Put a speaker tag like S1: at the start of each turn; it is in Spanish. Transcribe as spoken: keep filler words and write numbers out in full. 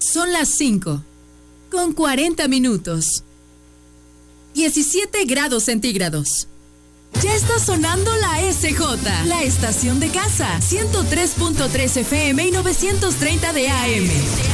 S1: Son las cinco, con cuarenta minutos. diecisiete grados centígrados. Ya está sonando la S J, la estación de casa, ciento tres punto tres F M y novecientos treinta de A M.